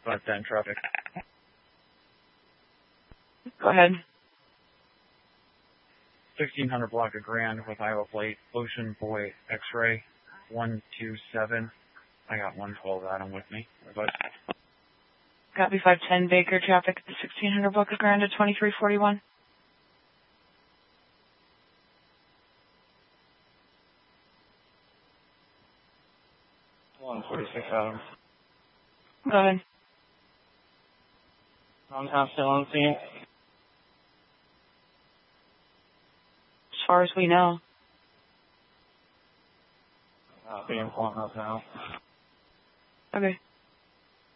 510 traffic. Go ahead. 1600 block of Grand with Iowa plate, Ocean Boy X-ray 127. I got 112 Adam with me. But Copy 510 Baker traffic at the 1600 block of Grand at 2341. 146 Adam. Go ahead. Downtown still on scene. As far as we know. Being pulling up now. Okay.